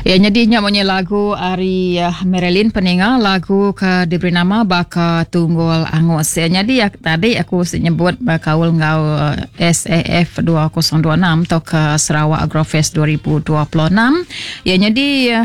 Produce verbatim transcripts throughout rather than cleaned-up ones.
Ya, jadi nyak punya lagu Ari uh, Marilyn peninga lagu ke diberi nama Baka Tunggul Angus. Ya, jadi ya, tadi aku sebut bakaul ngau uh, S A F dua nol dua enam atau ke Sarawak Agrofest dua ribu dua puluh enam. Ya, jadi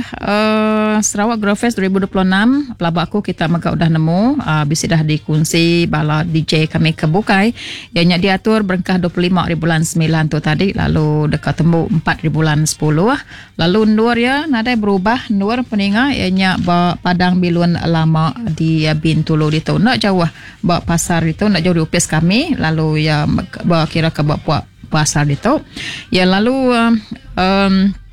uh, Sarawak Agrofest dua ribu dua puluh enam pelabak aku kita maka udah nemu uh, bisa dah dikunci bala D J kami kebukai. Ya, nyak diatur berengkah dua puluh lima hari bulan sembilan tu tadi, lalu dekat tembuk empat hari bulan sepuluh. Lalu nur ya nada berubah nur peninga ianya ba padang bilun lama di Bintulu itu nak jauh ba pasar itu nak jauh di upis kami, lalu ya ba kira ke ba pasar itu ya, lalu um, um,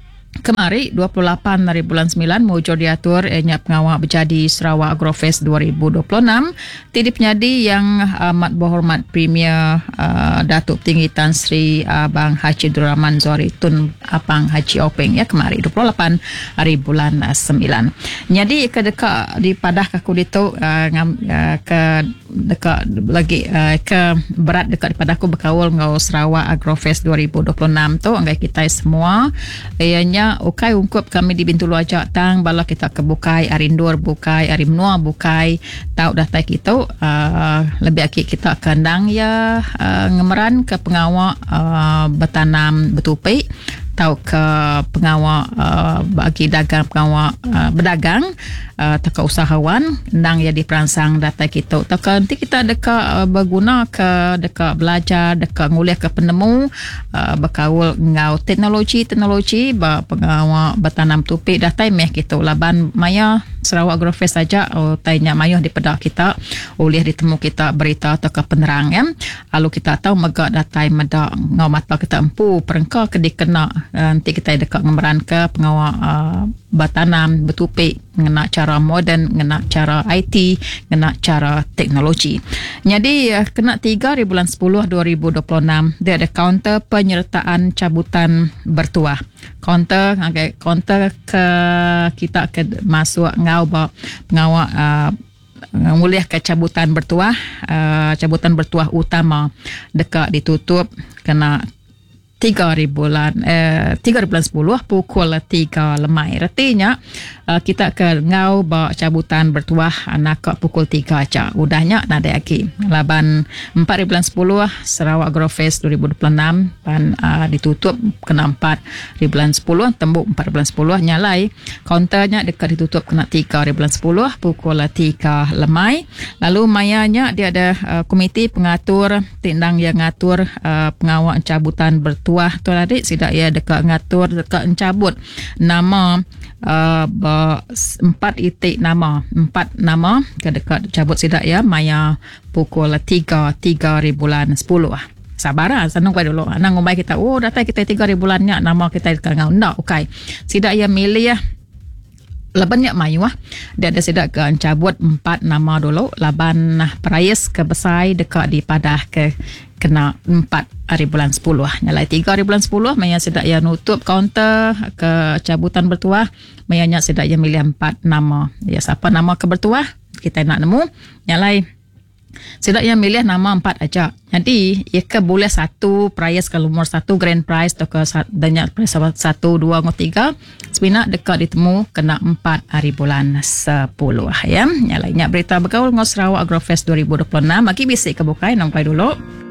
kemari dua puluh lapan hari bulan sembilan mujur diatur ianya pengawal berjadi Sarawak Agrofest dua ribu dua puluh enam. Tidip nyadi yang amat berhormat Premier uh, Datuk Tinggi Tan Sri Abang Haji Duraman Zori Tun Apang Haji Openg ya kemari dua puluh lapan hari bulan sembilan. Jadi ke dekat di padah kaku ditu uh, ngam, uh, ke dekat lagi uh, ke berat dekat di padahku berkawal ngau Sarawak Agrofest dua ribu dua puluh enam tu anggai kita semua ianya ukai ungkup kami di Bintulu ajak tang bala kita ke bukai arindur bukai arim menua bukai tau dah tai kita uh, lebih akik kita kendang ya uh, ngemeran ke pengawal uh, bertanam betupi tau ke pengawal uh, bagi dagang pengawal uh, berdagang uh, atau ke usahawan nang ya diperansang data kita tau ke nanti kita dekat uh, berguna ke dekat belajar dekat nguliah ke penemu uh, berkawal ngau teknologi-teknologi ba pengawal bertanam tupik dah time meh kita laban maya Sarawak Agrofest saja oh, tanya mayuh di pedak kita oleh ditemu kita berita atau ke penerang ya. Lalu kita tahu megak datai medak ngau mata kita empu perengka ke dikena uh, nanti kita dekat ngemeran ke pengawal uh, bertanam betupik ngena cara moden ngena cara I T ngena cara teknologi. Jadi uh, kena tiga hari bulan sepuluh dua ribu dua puluh enam dia ada kaunter penyertaan cabutan bertuah. Kaunter okay, kaunter ke kita ke masuk ngau ba pengawal uh, nguliah ke cabutan bertuah uh, cabutan bertuah utama dekat ditutup kena tiga hari bulan eh, tiga hari bulan sepuluh pukul tiga lemai. Artinya uh, kita ke ngau bawa cabutan bertuah nak pukul tiga aja udahnya nada lagi laban empat hari bulan sepuluh Sarawak Agrofest dua ribu dua puluh enam pan uh, ditutup kena empat hari bulan sepuluh tembuk empat hari bulan sepuluh nyalai kaunternya dekat ditutup kena tiga hari bulan sepuluh pukul tiga lemai. Lalu mayanya dia ada uh, komiti pengatur tindang yang ngatur uh, pengawal cabutan bertuah tuah tu adik sidak ya dekat ngatur dekat encabut nama uh, empat itik nama empat nama ke dekat cabut sidak ya maya pukul tiga tiga hari bulan sepuluh ah. Sabar senang pai dulu nang ngomai kita oh data kita tiga hari bulannya nama kita dekat ngau ndak okey sidak ya milih ya labannya mayu ah dia ada sidak ke encabut empat nama dulu laban perayas ke besai dekat di padah ke kena empat hari bulan sepuluh nyalai tiga hari bulan sepuluh maya sedak ya nutup kaunter ke cabutan bertuah mayanya sedak ya milih empat nama ya siapa nama ke bertuah kita nak nemu nyalai sedak ya milih nama empat aja. Jadi ya ke boleh satu prize kalau nomor satu grand prize atau ke banyak prize satu dua atau tiga sebenarnya dekat ditemu kena empat hari bulan sepuluh ya. Nyalai nyak berita bergaul ngos Sarawak Agrofest dua ribu dua puluh enam bagi bisik kebukai nampai dulu.